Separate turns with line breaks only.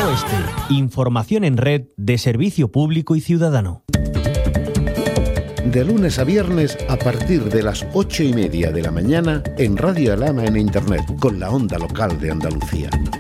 Oeste, información en red de servicio público y ciudadano.
De lunes a viernes a partir de las 8:30 de la mañana en Radio Alhama en Internet con la onda local de Andalucía.